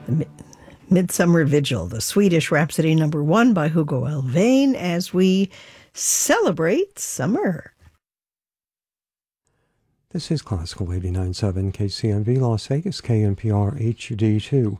The Midsummer Vigil, the Swedish Rhapsody #1 by Hugo Alfvén, as we celebrate summer. This is Classical 89.7 KCMV Las Vegas, KNPR HD2.